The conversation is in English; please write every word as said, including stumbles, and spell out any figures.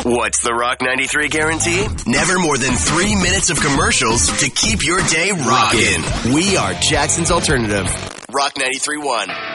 What's the Rock ninety-three guarantee? Never more than three minutes of commercials to keep your day rocking. We are Jackson's Alternative. Rock ninety-three point one.